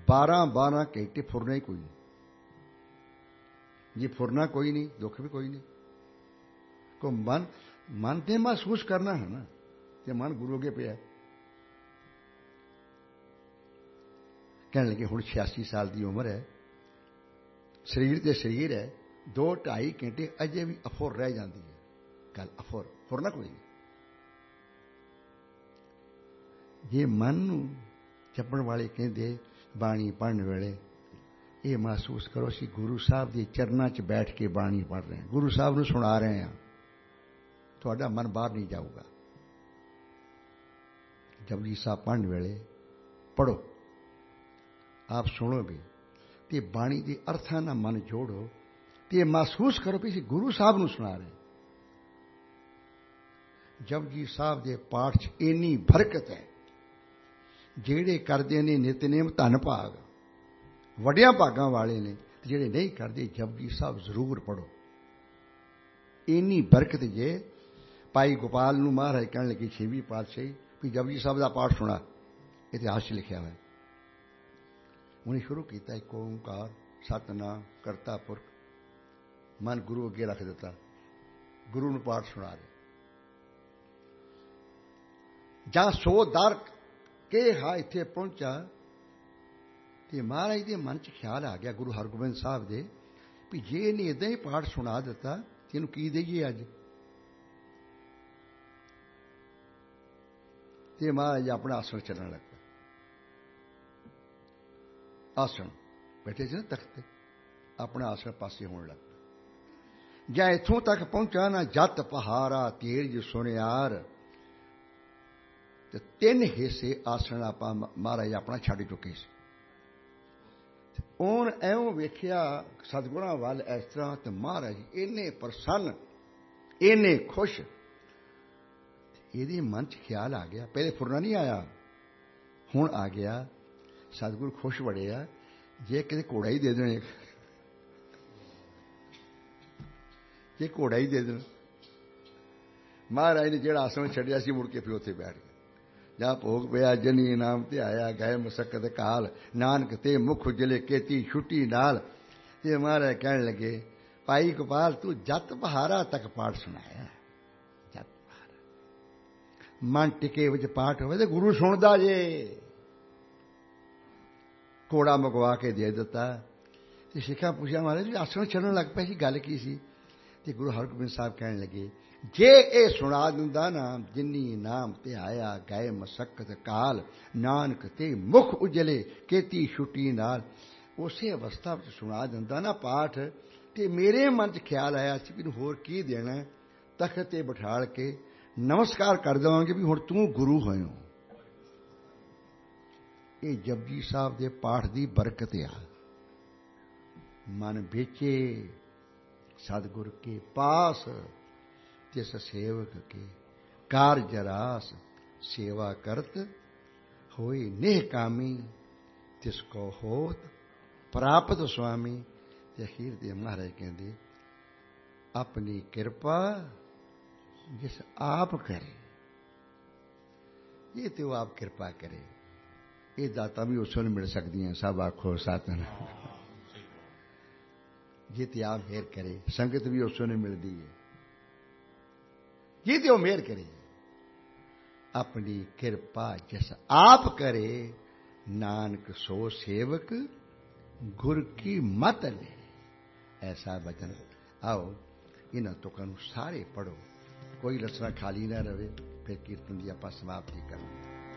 12 घंटे फुरना ही कोई नहीं। जे फुरना कोई नहीं, दुख भी कोई नहीं। को मन ते महसूस करना है ना, ते मन गुरु अगे पिया। कहने लगे हुण 86 साल की उम्र है, शरीर ते शरीर है, 2-2.5 घंटे अजे भी अफुर रह जाती है। गल अफुर फुरना कोई नहीं। जे मन नूं जपण वाले कहते बाणी पढ़ने वेले ये महसूस करो असीं गुरु साहब के चरणों च बैठ के बाणी पढ़ रहे हैं, गुरु साहब नूं सुना रहे हैं, तुहाडा मन बाहर नहीं जाऊगा। जपजी साहब पढ़ने वेले पढ़ो, आप सुनोगे ते बाणी के अर्थां नाल मन जोड़ो ते महसूस करो भी गुरु साहब नूं सुना रहे। जपजी साहब के पाठ च इन्नी बरकत है, जेड़े करते ने नितनेम धन भाग, वड्डियां भागां वाले ने, जेड़े नहीं करते जपजी साहब जरूर पढ़ो। इन्नी बरकत जे भाई गोपाल नूं महाराज कहण लगे 6वीं पातशाही भी जपजी साहब का पाठ सुना, इतिहास च लिखिया है। उन्हें शुरू किया एक ओंकार सतनाम करता पुरख, मन गुरु अगे रख दिता, गुरु नूं पाठ सुना रहे। जां सो दर के हा इत्थे पहुंचा ते महाराज के मन च ख्याल आ गया गुरु हरगोबिंद साहब दे भी जे इन्हें इदां ही पाठ सुना दिता ते इहनूं की देईए अज। ते महाराज अपना आसन चलण लग पे। आसन बैठे थे ना तख्त ते, अपना आसन पासे होने लग पे। जां इत्थों तक पहुंचा ना जत पहारा तेज सुनियार, ते 3 हिस्से आसन आप महाराज अपना छड़ चुके से। उन एवं वेख्या सतगुरां वाल इस तरह, तो महाराज इन्ने प्रसन्न, इन्ने खुश, ये मन च ख्याल आ गया। पहले फुरना नहीं आया, हुण आ गया। सतगुरु खुश बड़े आ, जे किते घोड़ा ही दे देने, जे घोड़ा ही दे देना। महाराज ने जेड़ा आसन छड़िया सी मुड़ के फिर उत्थे बैठ गए। जा भोग पिया जनी नाम ते आया, गए मसक्कत काल, नानक ते मुख उजले केती छुट्टी नाल। ये महाराज कहने लगे भाई गोपाल तू जत बहारा तक पाठ सुनाया, जत बहारा मन टिके विच पाठ होवे ते गुरु सुनदा जे। घोड़ा मुकवा के दे दिता ते सिखा पूछा महाराज आसन चलण लग पे सी, गल की सी? ते गुरु हरगोबिंद साहब कहने लगे जे ये सुना दिंदा ना, जिन्नी नाम ते आया गए मसक्कत काल, नानक ते मुख उजले केती छुट्टी नाल। उसे अवस्था में सुना दिंदा ना पाठ, ते मेरे मन च ख्याल आया कि होर की देना, तख्त ते बिठाल के नमस्कार कर देवांगे भी हुण तू गुरु होयो। ये जपजी साहब दे पाठ दी बरकत आ। मन बेचे सतगुर के पास, तिस सेवक के कारज रास, सेवा करत होई नेह कामी, तिसको होत प्राप्त स्वामी। अखीर दे महाराज कहते अपनी कृपा जिस आप करे, ये तो आप कृपा करे, ये दाता भी उसों नहीं मिल सकती हैं। सब आखो सतनाम। जे ते आप मेहर करे, संगत भी उसों नहीं मिलती है। ये तो मेहर करे, अपनी कृपा जिस आप करे, नानक सो सेवक गुर की मत ले। ऐसा वचन। आओ इन तुकां नूं सारे पढ़ो, कोई रचना खाली ना रहे। फिर कीर्तन की आप समाप्ति करें।